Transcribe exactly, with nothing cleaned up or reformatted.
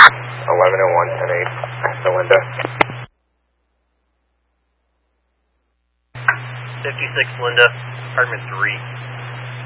eleven and one, ten eight, to Linda. fifty-six Linda, apartment three.